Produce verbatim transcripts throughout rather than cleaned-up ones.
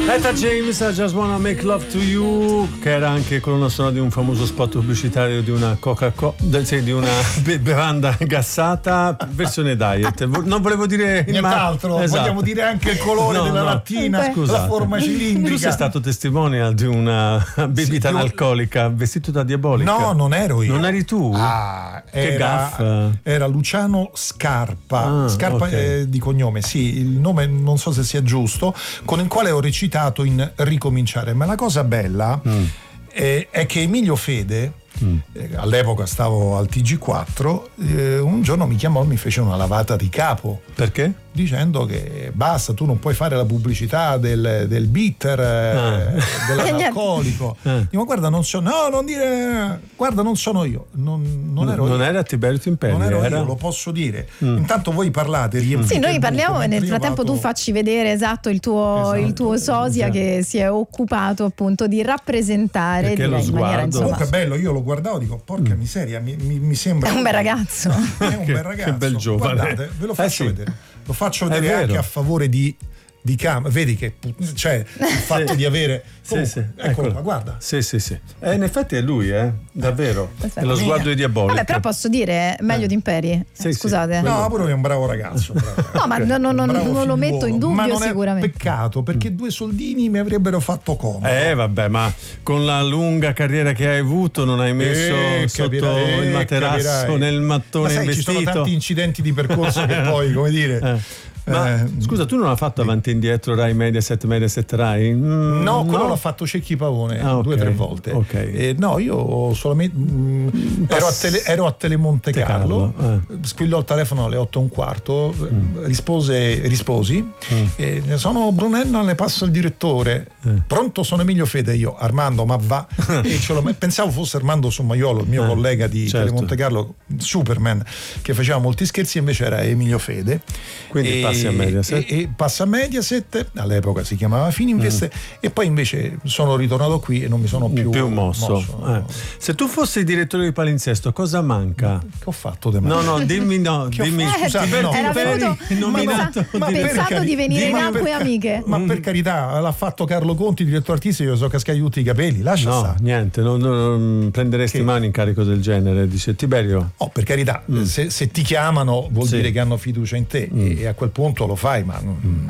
Etta James, I Just Wanna Make Love to You, che era anche colonna sonora di un famoso spot pubblicitario di una Coca-Cola, di una bevanda gassata, versione diet. Non volevo dire nient'altro, ma... esatto. Vogliamo dire anche il colore no, della no. lattina, Scusate. La forma cilindrica. Tu sei stato testimonial di una bibita sì, analcolica io... vestito da diabolica. No, non ero io. Non eri tu? Ah, che era, gaff. Era Luciano Scarpa, ah, Scarpa okay. eh, di cognome, sì, il nome non so se sia giusto, con il quale ho recitato in Ricominciare. Ma la cosa bella mm. è, è che Emilio Fede, mm. eh, all'epoca stavo al T G quattro, eh, un giorno mi chiamò e mi fece una lavata di capo. Perché? Dicendo che basta, tu non puoi fare la pubblicità del, del bitter, ah. eh, dell'alcolico. ah. Dico, guarda, non sono, no, non dire, guarda, non sono io, non, non ero non io. era Tiberio Timperi, non ero era... io, lo posso dire. Mm. Intanto voi parlate, riempite. Sì, noi il parliamo buco, e nel frattempo vado... tu facci vedere esatto il tuo, esatto, il tuo sosia esatto. che si è occupato appunto di rappresentare Perché direi, lo in maniera insomma. Comunque è bello, io lo guardavo, dico, porca mm. miseria, mi, mi, mi sembra. È un bel ragazzo. È un che, bel ragazzo. Che bel giovane. Guardate, ve lo faccio eh, sì. vedere. Lo faccio vedere anche a favore di, di Cam. Vedi che cioè il fatto sì. di avere. Comunque, sì, sì. Eccolo Eccolo. qua, guarda. Sì, sì, sì. Eh, in effetti è lui, eh? Davvero. È lo sguardo diabolico. Vabbè, però posso dire meglio eh. di Imperi. Sì, Scusate. sì. No, pure è un bravo ragazzo. Bravo. No, ma non, non, non lo metto in dubbio ma non sicuramente. È peccato perché due soldini mi avrebbero fatto comodo. Eh, vabbè, ma con la lunga carriera che hai avuto non hai messo eh, sotto capirai, il materasso capirai. nel mattone ma sai, investito. Ci sono tanti incidenti di percorso che poi, come dire. Eh. Ma eh, scusa, tu non hai fatto avanti e indietro Rai Mediaset, Mediaset Rai? Mm, no, quello no? l'ha fatto Cecchi Pavone ah, okay. due o tre volte. Okay. Eh, no, io solamente mm, ero, a tele, ero a Telemonte Carlo, Carlo. Eh. squillò il telefono alle otto e un quarto, mm. rispose, risposi, mm. eh, sono Brunello, le passo il direttore. Eh. Pronto, sono Emilio Fede, io Armando, ma va. e ce lo, pensavo fosse Armando Sommaiolo, il mio eh, collega di certo. Telemonte Carlo, Superman, che faceva molti scherzi, invece era Emilio Fede. Quindi e, passi a Mediaset. E, e passa a Mediaset, all'epoca si chiamava Fininvest, mm. e poi invece sono ritornato qui e non mi sono più, più mosso. mosso. Eh. Se tu fossi direttore di Palinsesto, cosa manca? Che ho fatto de No, no, dimmi no, dimmi ho, scusate, no. Era venuto nominato, ma pensando cari- di venire in ma Acque per, Amiche. Ma per carità, l'ha fatto Carlo Conti, direttore artistico, io so cascati tutti i capelli, lascia no, stare. niente, non, non prenderesti che? mai un incarico del genere, dice Tiberio. Oh, per carità, mm. se, se ti chiamano vuol sì. dire che hanno fiducia in te mm. e a quel punto lo fai, ma mm.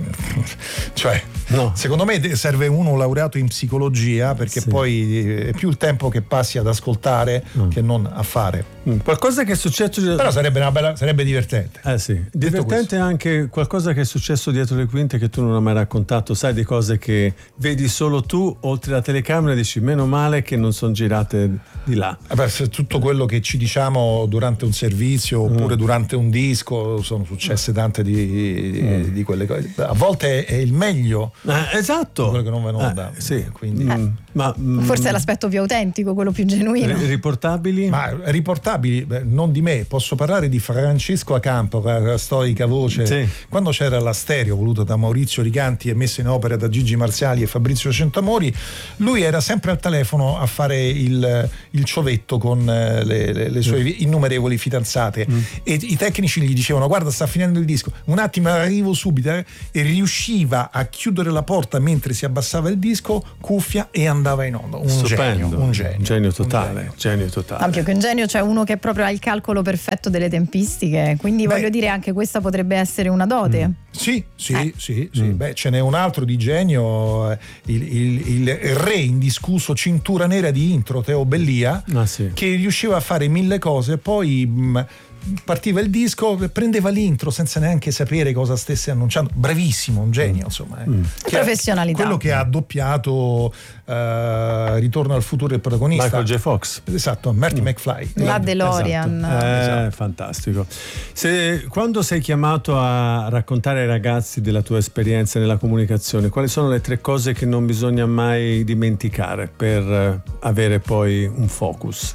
cioè no. secondo me serve uno laureato in psicologia, perché sì. poi è più il tempo che passi ad ascoltare mm. che non a fare. Mm. Qualcosa che è successo, però sarebbe una bella, sarebbe divertente. Eh sì, divertente anche qualcosa che è successo dietro le quinte che tu non hai mai raccontato, sai, di cose che vedi solo tu oltre la telecamera e dici meno male che non sono girate di là. Beh, tutto quello che ci diciamo durante un servizio oppure mm. durante un disco, sono successe tante di, di, mm. di quelle cose. A volte è il meglio, eh, esatto, quello che non va in onda. Eh, sì. Quindi, eh. ma, forse è l'aspetto più autentico, quello più genuino. Riportabili? Ma riportabili, beh, non di me, posso parlare di Francesco Acampo, la storica voce. Sì. Quando c'era la stereo voluta da Maurizio Ricanti e messa in opera da Gigi Marziali e Fabrizio Centamori, lui era sempre al telefono a fare il, il ciovetto con le, le, le sue mm. innumerevoli fidanzate mm. e i tecnici gli dicevano guarda sta finendo il disco, un attimo arrivo subito, eh, e riusciva a chiudere la porta mentre si abbassava il disco, cuffia e andava in onda. Un Stupendo. genio, un genio, genio totale, un genio. genio totale. Anche che un genio, cioè uno che proprio ha il calcolo perfetto delle tempistiche, quindi Beh, voglio dire anche questa potrebbe essere una dote. Mm. Sì, sì, eh. sì, sì. Mm. Beh, ce n'è un altro di genio, il, il, il re indiscusso cintura nera di intro, Teo Bellia, ah, sì. che riusciva a fare mille cose, poi mh, partiva il disco, prendeva l'intro senza neanche sapere cosa stesse annunciando. Bravissimo, un genio, insomma. Eh. Mm. Professionalità. Quello che ha doppiato uh, Ritorno al futuro il protagonista. Michael J. Fox. Esatto, Marty mm. McFly. La DeLorean. Esatto. Eh, esatto. Fantastico. Se, quando sei chiamato a raccontare ai ragazzi della tua esperienza nella comunicazione, quali sono le tre cose che non bisogna mai dimenticare per avere poi un focus?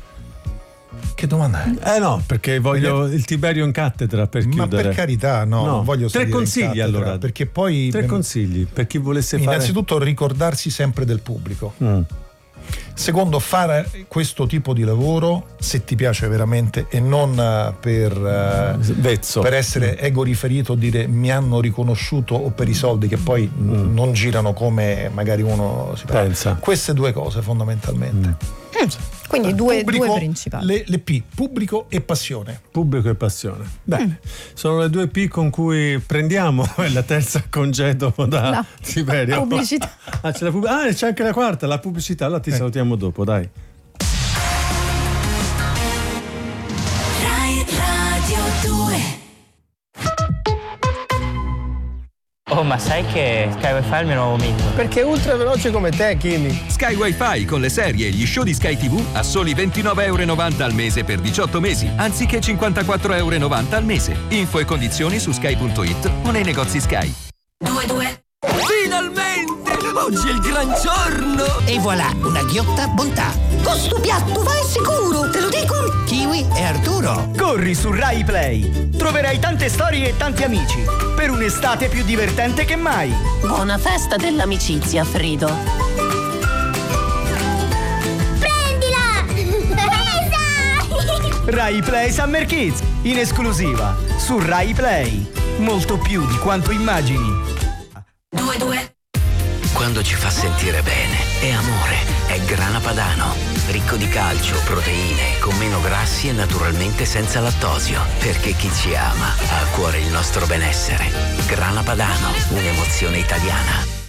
Che domanda è? Eh no, perché voglio il Tiberio in cattedra per chiudere. Ma per carità, no, no. non voglio tre consigli allora, perché poi tre consigli per chi volesse innanzitutto fare. Innanzitutto ricordarsi sempre del pubblico. Mm. Secondo, fare questo tipo di lavoro se ti piace veramente e non per, uh, per essere ego riferito, dire mi hanno riconosciuto, o per i soldi che poi mm. non girano come magari uno si pensa. Queste due cose fondamentalmente. Mm. Quindi due, pubblico, due principali. Le, le P, pubblico e passione. Pubblico e passione. Bene, mm. sono le due P con cui prendiamo la terza congedo da no. Siberia. Pubblicità. Ah c'è, la pub- ah, c'è anche la quarta, la pubblicità. Allora ti eh. salutiamo dopo, dai. Rai Radio due. Oh, ma sai che Sky Wi-Fi è il mio nuovo mito? Perché è ultra veloce come te, Kimi. Sky Wi-Fi con le serie e gli show di Sky tivù a soli ventinove euro e novanta al mese per diciotto mesi, anziché cinquantaquattro euro e novanta al mese. Info e condizioni su sky punto it o nei negozi Sky. due due. Finalmente! Oggi è il gran giorno! E voilà, una ghiotta bontà. Questo piatto va sicuro, te lo dico! Kiwi e Arturo. Corri su Rai Play. Troverai tante storie e tanti amici. Per un'estate più divertente che mai. Buona festa dell'amicizia, Frido. Prendila! Presa! Rai Play Summer Kids, in esclusiva su Rai Play. Molto più di quanto immagini. due due. Quando ci fa sentire bene, è amore, è Grana Padano. Ricco di calcio, proteine, con meno grassi e naturalmente senza lattosio. Perché chi ci ama ha a cuore il nostro benessere. Grana Padano, un'emozione italiana.